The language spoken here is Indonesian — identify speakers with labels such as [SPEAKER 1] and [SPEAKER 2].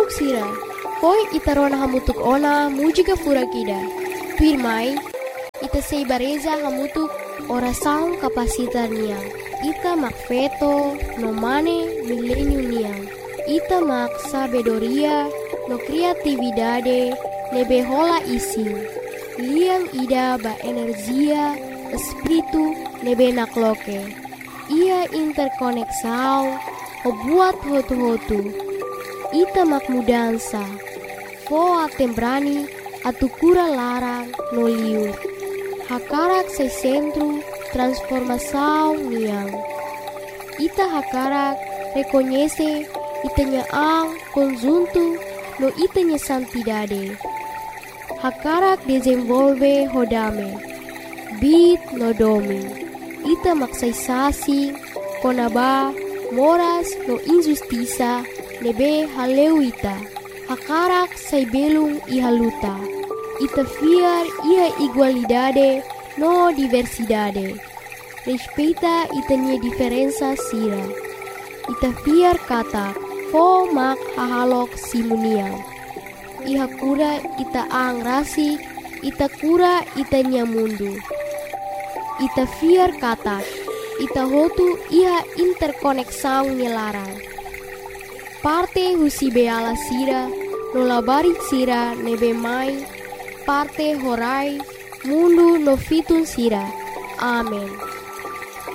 [SPEAKER 1] Tuk sira, poi ita rona hamutuk ona mujika fura kida. Pirmai, ita sei bareza hamutuk ora saung kapasitar niang. Ita mak feto no mane milenium niang. Ita mak sabedoria no kreatividade nebe hola ising. Liang ida ba energia espiritu nebe nakloke. Ia interkoneksau o buat hotu-hotu. Ita mak mudansa. Foa tembrani atu kura larang no liur. Hakarak se centro transformação niang. Ita hakarak reconhece itanya ang conjunto no itanya santidade. Hakarak desenvolve hodame. Bit no domi. Ita maksaisasi konaba moras no injustiça nebe haleuita. Hakarak say belung ihaluta. Ita fiar ia igualdade no diversidade. Respeita itanya diferença sira. Ita fiar kata fo mak hahalok simuniang. Iha kura ita ang rasi, ita kura itanya mundu. Ita fiar kata ita hotu iha interkoneksang nilarang. Parte husi beala sira, no labarit sira nebe mai, parte horai, mundu no fitun sira. Amen.